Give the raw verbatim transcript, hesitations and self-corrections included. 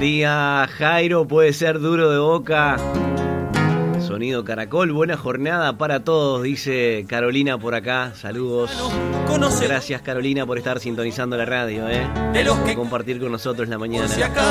día, Jairo, puede ser duro de boca. Sonido Caracol, buena jornada para todos, dice Carolina por acá. Saludos. Gracias, Carolina, por estar sintonizando la radio, ¿eh? De compartir con nosotros la mañana.